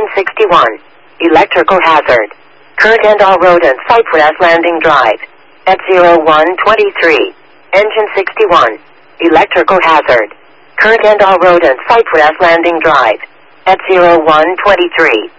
61. Electrical hazard. Kurt and all rodents Cypress Landing Drive. At 0123. Engine 61. Electrical hazard. Kurt and all rodents Cypress Landing Drive. At 0123.